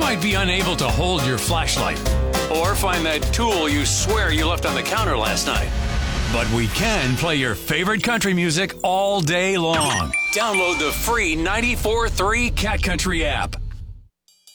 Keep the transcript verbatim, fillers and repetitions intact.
might be unable to hold your flashlight or find that tool you swear you left on the counter last night. But we can play your favorite country music all day long. Download the free ninety-four point three Cat Country app.